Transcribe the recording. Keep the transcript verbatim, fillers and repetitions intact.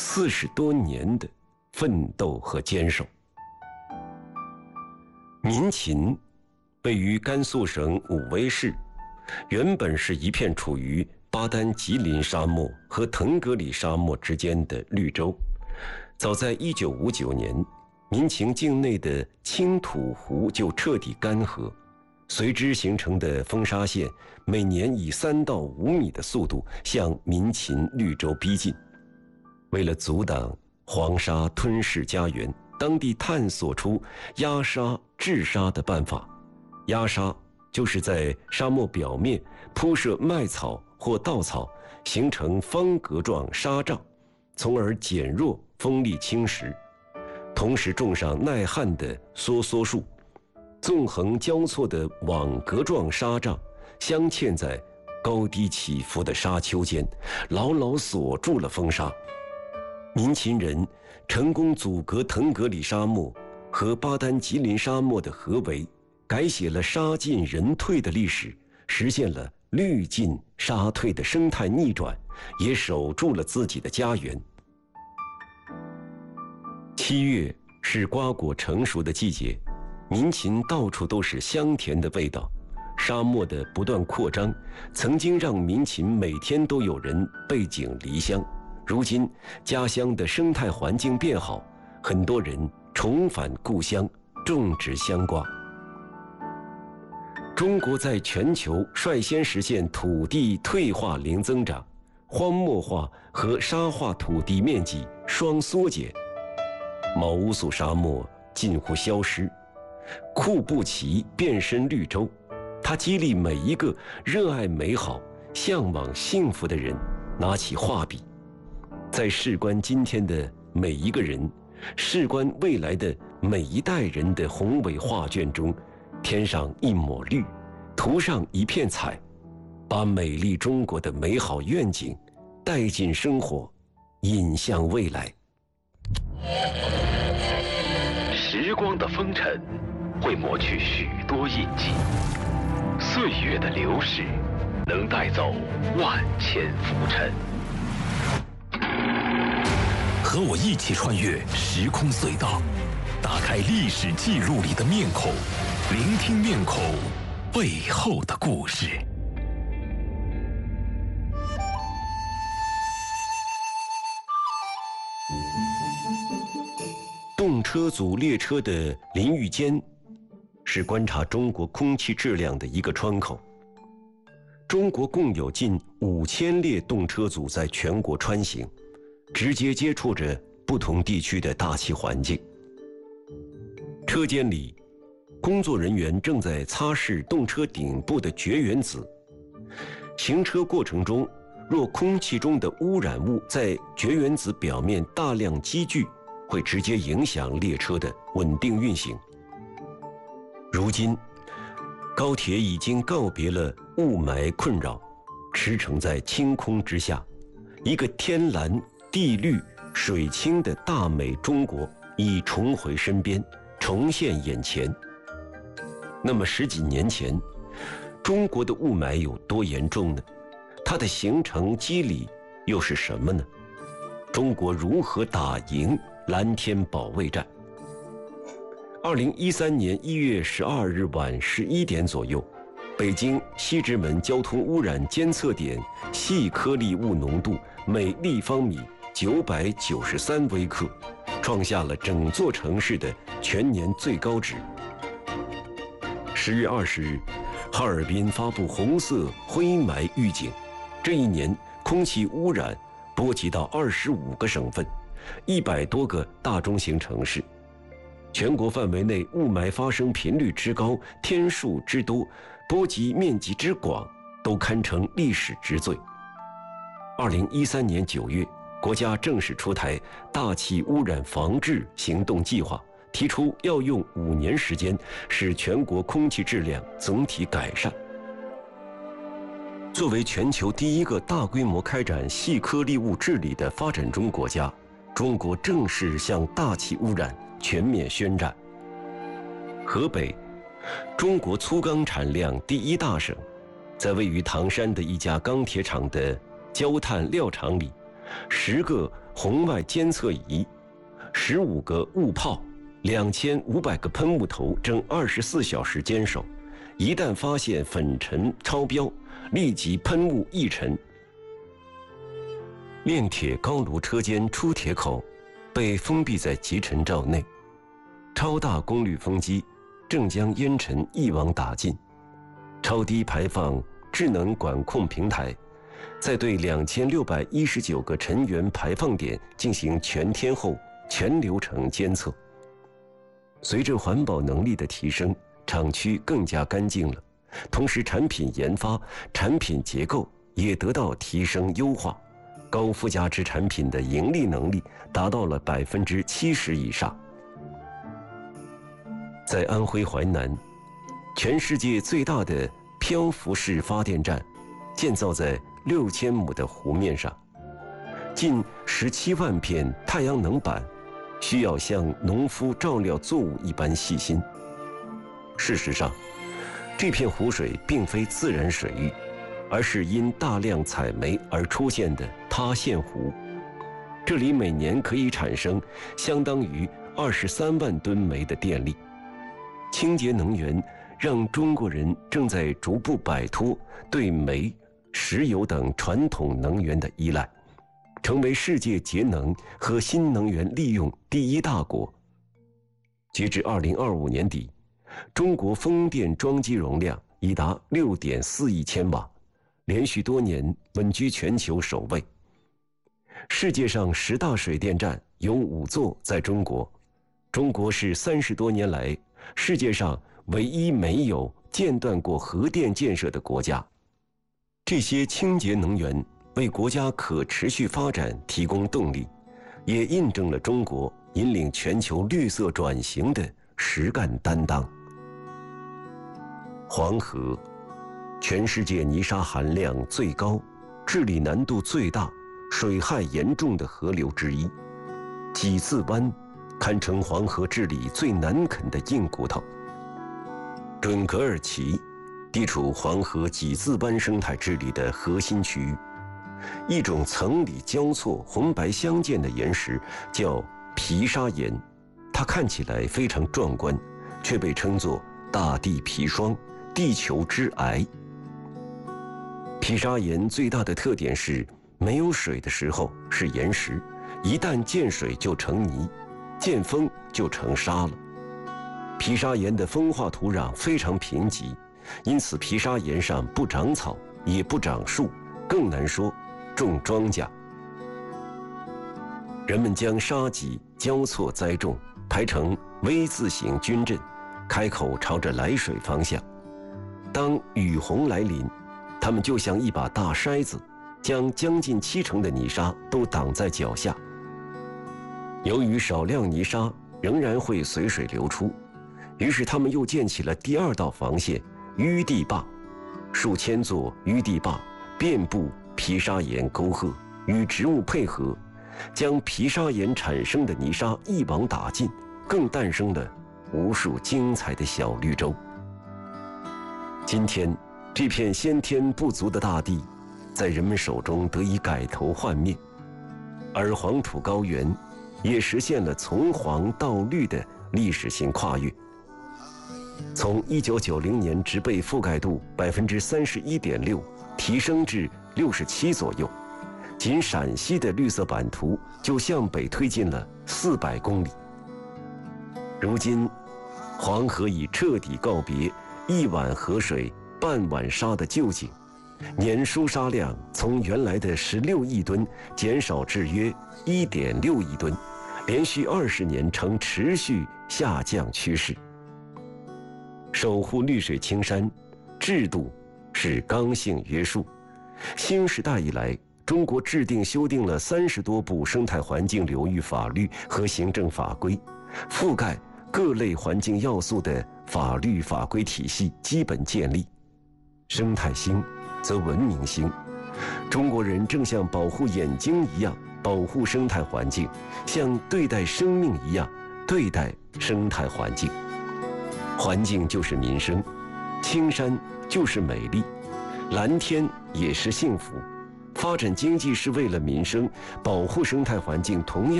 四十多年的奋斗和坚守。民勤位于甘肃省武威市，原本是一片处于巴丹吉林沙漠和腾格里沙漠之间的绿洲。早在一九五九年，民勤境内的青土湖就彻底干涸，随之形成的风沙线每年以三到五米的速度向民勤绿洲逼近。为了阻挡黄沙吞噬家园，当地探索出压沙治沙的办法。压沙就是在沙漠表面铺设麦草或稻草，形成方格状沙障，从而减弱风力侵蚀。同时种上耐旱的梭梭树，纵横交错的网格状沙障镶嵌在高低起伏的沙丘间，牢牢锁住了风沙。民勤人成功阻隔腾格里沙漠和巴丹吉林沙漠的合围，改写了沙进人退的历史，实现了绿进沙退的生态逆转，也守住了自己的家园。七月是瓜果成熟的季节，民勤到处都是香甜的味道。沙漠的不断扩张，曾经让民勤每天都有人背井离乡。如今家乡的生态环境变好，很多人重返故乡，种植香瓜。中国在全球率先实现土地退化零增长，荒漠化和沙化土地面积双缩减，毛乌素沙漠近乎消失，库布齐变身绿洲。它激励每一个热爱美好、向往幸福的人拿起画笔，在事关今天的每一个人，事关未来的每一代人的宏伟画卷中，添上一抹绿，涂上一片彩，把美丽中国的美好愿景带进生活，引向未来。 时光的风尘会抹去许多印记，岁月的流逝能带走万千浮尘。和我一起穿越时空隧道，打开历史记录里的面孔，聆听面孔背后的故事。 动车组列车的淋浴间是观察中国空气质量的一个窗口。中国共有近五千列动车组在全国穿行，直接接触着不同地区的大气环境。车间里，工作人员正在擦拭动车顶部的绝缘子。行车过程中，若空气中的污染物在绝缘子表面大量积聚，会直接影响列车的稳定运行。如今，高铁已经告别了雾霾困扰，驰骋在青空之下，一个天蓝地绿水清的大美中国已重回身边，重现眼前。那么十几年前，中国的雾霾有多严重呢？它的形成机理又是什么呢？中国如何打赢蓝天保卫战？二零一三年一月十二日晚十一点左右，北京西直门交通污染监测点细颗粒物浓度每立方米九百九十三微克，创下了整座城市的全年最高值。十月二十日，哈尔滨发布红色灰霾预警，这一年空气污染波及到二十五个省份，一百多个大中型城市。全国范围内雾霾发生频率之高、天数之多、波及面积之广，都堪称历史之最。二零一三年九月，国家正式出台大气污染防治行动计划，提出要用五年时间使全国空气质量总体改善。作为全球第一个大规模开展细颗粒物治理的发展中国家，中国正式向大气污染全面宣战。河北，中国粗钢产量第一大省，在位于唐山的一家钢铁厂的焦炭料厂里，十个红外监测仪、十五个雾炮、两千五百个喷雾头，正二十四小时坚守。一旦发现粉尘超标，立即喷雾抑尘。炼铁高炉车间出铁口被封闭在集尘罩内，超大功率风机正将烟尘一网打尽。超低排放智能管控平台在对两千六百一十九个尘源排放点进行全天候、全流程监测。随着环保能力的提升，厂区更加干净了，同时产品研发、产品结构也得到提升优化，高附加值产品的盈利能力达到了百分之七十以上。在安徽淮南，全世界最大的漂浮式发电站建造在六千亩的湖面上，近十七万片太阳能板需要像农夫照料作物一般细心。事实上，这片湖水并非自然水域，而是因大量采煤而出现的塌陷湖。这里每年可以产生相当于二十三万吨煤的电力。清洁能源让中国人正在逐步摆脱对煤、石油等传统能源的依赖，成为世界节能和新能源利用第一大国。截至二零二五年底，中国风电装机容量已达六点四亿千瓦，连续多年稳居全球首位。世界上十大水电站有五座在中国，中国是三十多年来世界上唯一没有间断过核电建设的国家。这些清洁能源为国家可持续发展提供动力，也印证了中国引领全球绿色转型的实干担当。黄河，全世界泥沙含量最高、治理难度最大、水害严重的河流之一。几字湾堪称黄河治理最难啃的硬骨头。准格尔旗地处黄河几字湾生态治理的核心区域，一种层理交错、红白相间的岩石叫皮沙岩，它看起来非常壮观，却被称作大地砒霜、地球之癌。皮沙岩最大的特点是，没有水的时候是岩石，一旦见水就成泥，见风就成沙了。皮沙岩的风化土壤非常贫瘠，因此皮沙岩上不长草，也不长树，更难说种庄稼。人们将沙棘交错栽种，排成 V 字形军阵，开口朝着来水方向。当雨洪来临，它们就像一把大筛子，将将近七成的泥沙都挡在脚下。由于少量泥沙仍然会随水流出，于是他们又建起了第二道防线——淤地坝。数千座淤地坝遍布皮沙岩沟壑，与植物配合，将皮沙岩产生的泥沙一网打尽，更诞生了无数精彩的小绿洲。今天，这片先天不足的大地，在人们手中得以改头换面，而黄土高原也实现了从黄到绿的历史性跨越。从一九九零年植被覆盖度百分之三十一点六提升至六十七左右，仅陕西的绿色版图就向北推进了四百公里。如今，黄河已彻底告别一碗河水半碗沙的旧景，年输沙量从原来的十六亿吨减少至约一点六亿吨，连续二十年呈持续下降趋势。守护绿水青山，制度是刚性约束。新时代以来，中国制定修订了三十多部生态环境领域法律和行政法规，覆盖各类环境要素的法律法规体系基本建立。生态兴，则文明兴。中国人正像保护眼睛一样保护生态环境，像对待生命一样对待生态环境。环境就是民生，青山就是美丽，蓝天也是幸福， 发展经济是为了民生，保护生态环境同样